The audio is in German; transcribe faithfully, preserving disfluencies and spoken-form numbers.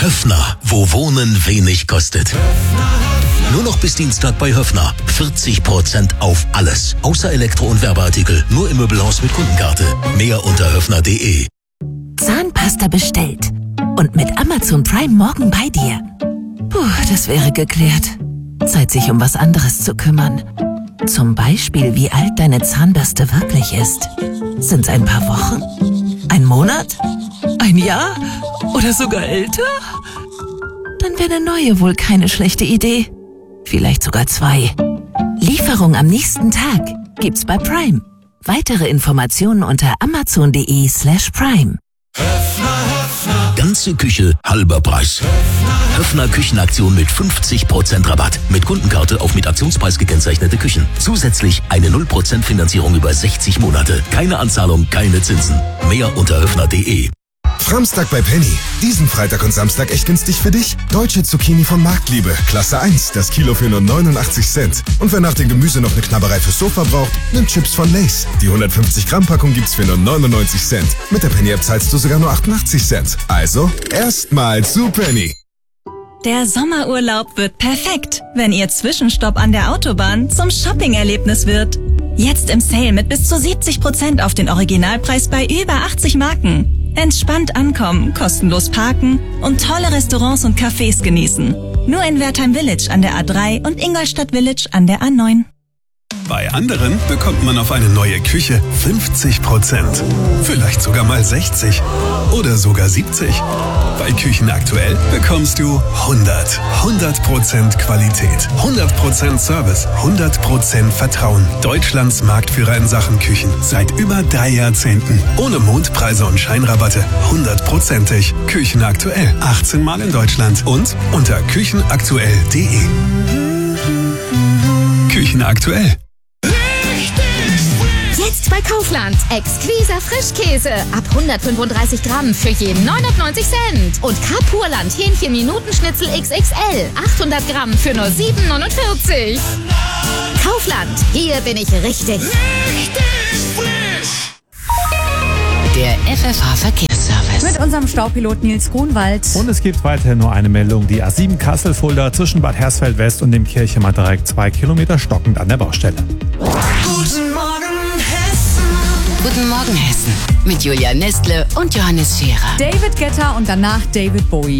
Höffner, wo Wohnen wenig kostet. Nur noch bis Dienstag bei Höffner. vierzig Prozent auf alles. Außer Elektro- und Werbeartikel. Nur im Möbelhaus mit Kundenkarte. Mehr unter höffner punkt de. Zahnpasta bestellt. Und mit Amazon Prime morgen bei dir. Puh, das wäre geklärt. Zeit, sich um was anderes zu kümmern. Zum Beispiel, wie alt deine Zahnbürste wirklich ist. Sind's ein paar Wochen? Ein Monat? Ein Jahr? Oder sogar älter? Dann wäre eine neue wohl keine schlechte Idee. Vielleicht sogar zwei. Lieferung am nächsten Tag gibt's bei Prime. Weitere Informationen unter amazon punkt de slash prime. Ganze Küche, halber Preis. Höffner Küchenaktion mit fünfzig Prozent Rabatt. Mit Kundenkarte auf mit Aktionspreis gekennzeichnete Küchen. Zusätzlich eine null Prozent Finanzierung über sechzig Monate. Keine Anzahlung, keine Zinsen. Mehr unter höffner punkt de. Framstag bei Penny. Diesen Freitag und Samstag echt günstig für dich. Deutsche Zucchini von Marktliebe. Klasse eins. Das Kilo für nur neunundachtzig Cent. Und wer nach dem Gemüse noch eine Knabberei fürs Sofa braucht, nimmt Chips von Lay's. Die hundertfünfzig Gramm Packung gibt's für nur neunundneunzig Cent. Mit der Penny App zahlst du sogar nur achtundachtzig Cent. Also, erstmal zu Penny. Der Sommerurlaub wird perfekt, wenn Ihr Zwischenstopp an der Autobahn zum Shopping-Erlebnis wird. Jetzt im Sale mit bis zu siebzig Prozent auf den Originalpreis bei über achtzig Marken. Entspannt ankommen, kostenlos parken und tolle Restaurants und Cafés genießen. Nur in Wertheim Village an der A drei und Ingolstadt Village an der A neun. Bei anderen bekommt man auf eine neue Küche fünfzig Prozent. Vielleicht sogar mal sechzig oder sogar siebzig. Bei Küchen aktuell bekommst du hundert. hundert Prozent Qualität, hundert Prozent Service, hundert Prozent Vertrauen. Deutschlands Marktführer in Sachen Küchen seit über drei Jahrzehnten. Ohne Mondpreise und Scheinrabatte. hundertprozentig. Küchen aktuell. achtzehn Mal in Deutschland und unter küchenaktuell punkt de. Küchen aktuell. Jetzt bei Kaufland. Exquiser Frischkäse. Ab hundertfünfunddreißig Gramm für jeden neunundneunzig Cent. Und Kapurland Hähnchen Minutenschnitzel X X L. achthundert Gramm für nur sieben neunundvierzig. Kaufland. Hier bin ich richtig. Richtig frisch. Der F F H-Verkehrsservice. Mit unserem Staupiloten Nils Grunwald. Und es gibt weiterhin nur eine Meldung. Die A sieben Kassel-Fulda zwischen Bad Hersfeld West und dem Kirchemer Dreieck zwei Kilometer stockend an der Baustelle. Guten Morgen, Hessen. Guten Morgen, Hessen. Mit Julia Nestle und Johannes Scherer. David Guetta und danach David Bowie.